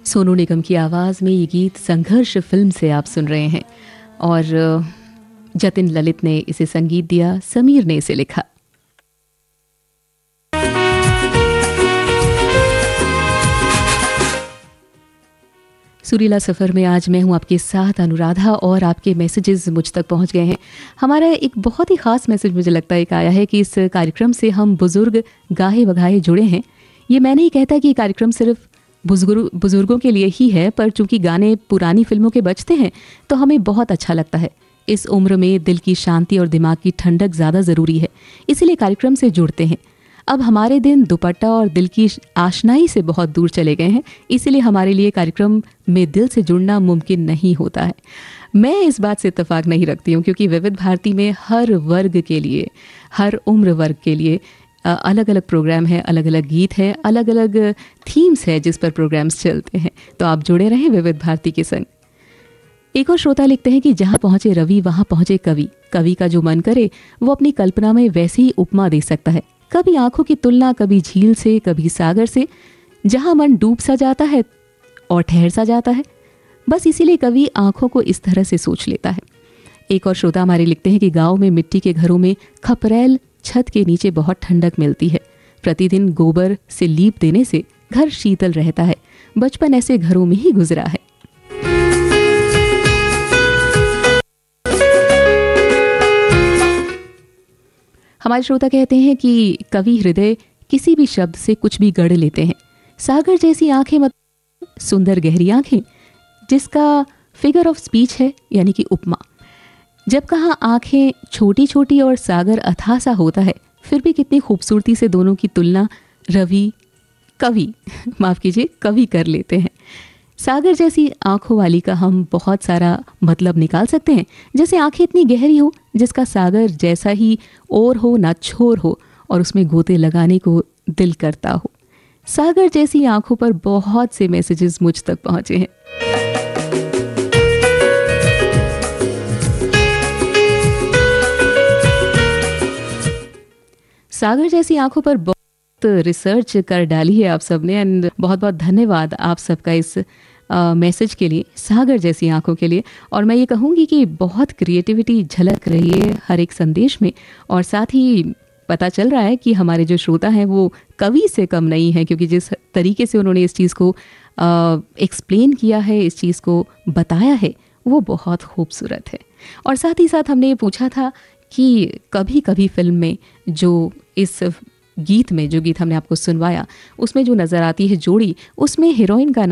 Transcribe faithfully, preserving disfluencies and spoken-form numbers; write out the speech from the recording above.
सोनू निगम की आवाज़ में ये गीत संघर्ष फिल्म से आप सुन रहे हैं और जतिन ललित ने इसे संगीत दिया, समीर ने इसे लिखा। सुरीला सफ़र में आज मैं हूं आपके साथ अनुराधा और आपके मैसेजेस मुझ तक पहुंच गए हैं। हमारा एक बहुत ही ख़ास मैसेज मुझे लगता है एक आया है कि इस कार्यक्रम से हम बुज़ुर्ग गाहे बगाहे जुड़े हैं। ये मैं नहीं कहता कि ये कार्यक्रम सिर्फ बुजुर्ग बुजुर्गों के लिए ही है, पर चूंकि गाने पुरानी फिल्मों के बजते हैं तो हमें बहुत अच्छा लगता है। इस उम्र में दिल की शांति और दिमाग की ठंडक ज़्यादा ज़रूरी है, इसीलिए कार्यक्रम से जुड़ते हैं। अब हमारे दिन दुपट्टा और दिल की आशनाई से बहुत दूर चले गए हैं, इसीलिए हमारे लिए कार्यक्रम में दिल से जुड़ना मुमकिन नहीं होता है। मैं इस बात से इत्तेफाक नहीं रखती हूँ, क्योंकि विविध भारती में हर वर्ग के लिए, हर उम्र वर्ग के लिए अलग अलग प्रोग्राम है, अलग अलग गीत है, अलग अलग थीम्स है जिस पर प्रोग्राम्स चलते हैं। तो आप जुड़े रहें विविध भारती के संग। एक और श्रोता लिखते हैं कि जहाँ पहुँचे रवि वहाँ पहुँचे कवि। कवि का जो मन करे वो अपनी कल्पना में वैसी ही उपमा दे सकता है। कभी आंखों की तुलना कभी झील से, कभी सागर से, जहाँ मन डूब सा जाता है और ठहर सा जाता है। बस इसीलिए कवि आंखों को इस तरह से सोच लेता है। एक और श्रोता हमारे लिखते हैं कि गाँव में मिट्टी के घरों में खपरेल छत के नीचे बहुत ठंडक मिलती है। प्रतिदिन गोबर से लीप देने से घर शीतल रहता है। बचपन ऐसे घरों में ही गुजरा है। हमारे श्रोता कहते हैं कि कवि हृदय किसी भी शब्द से कुछ भी गढ़ लेते हैं। सागर जैसी आंखें, मत सुंदर गहरी आंखें, जिसका फिगर ऑफ स्पीच है यानी कि उपमा। जब कहा आंखें छोटी छोटी और सागर अथाह सा होता है, फिर भी कितनी खूबसूरती से दोनों की तुलना रवि कवि माफ कीजिए कवि कर लेते हैं। सागर जैसी आंखों वाली का हम बहुत सारा मतलब निकाल सकते हैं। जैसे आंखें इतनी गहरी हो जिसका सागर जैसा ही और हो ना छोर हो और उसमें गोते लगाने को दिल करता हो। सागर जैसी आंखों पर बहुत से मैसेजेस मुझ तक पहुंचे हैं। सागर जैसी आंखों पर बहुत रिसर्च कर डाली है आप सबने, एंड बहुत बहुत धन्यवाद आप सबका इस मैसेज के लिए, सागर जैसी आंखों के लिए। और मैं ये कहूँगी कि बहुत क्रिएटिविटी झलक रही है हर एक संदेश में, और साथ ही पता चल रहा है कि हमारे जो श्रोता हैं वो कवि से कम नहीं है, क्योंकि जिस तरीके से उन्होंने इस चीज़ को एक्सप्लेन किया है, इस चीज़ को बताया है, वो बहुत खूबसूरत है। और साथ ही साथ हमने ये पूछा था कि कभी कभी फिल्म में जो इस गीत में जो गीत हमने आपको सुनवाया उसमें जो नज़र आती है जोड़ी, उसमें हीरोइन का